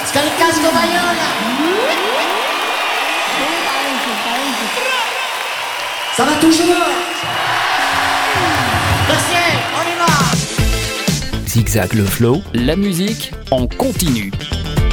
Skal le casque au bagnole. Ça va toujours. Merci, on y va. Zigzag le flow, la musique en continu.